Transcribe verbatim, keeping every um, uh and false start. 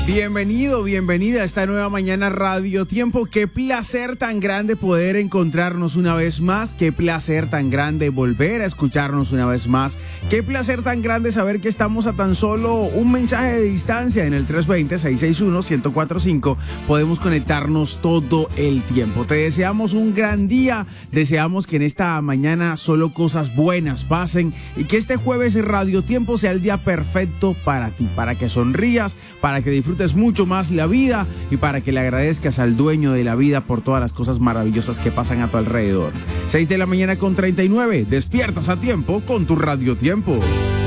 Bienvenido, bienvenida a esta nueva mañana Radio Tiempo. Qué placer tan grande poder encontrarnos una vez más. Qué placer tan grande volver a escucharnos una vez más. Qué placer tan grande saber que estamos a tan solo un mensaje de distancia en el tres dos cero, seis seis uno, uno cero cuatro cinco. Podemos conectarnos todo el tiempo. Te deseamos un gran día. Deseamos que en esta mañana solo cosas buenas pasen y que este jueves Radio Tiempo sea el día perfecto para ti, para que sonrías, para que disfrutes mucho más la vida y para que le agradezcas al dueño de la vida por todas las cosas maravillosas que pasan a tu alrededor. seis de la mañana con treinta y nueve, despiertas a tiempo con tu Radio Tiempo.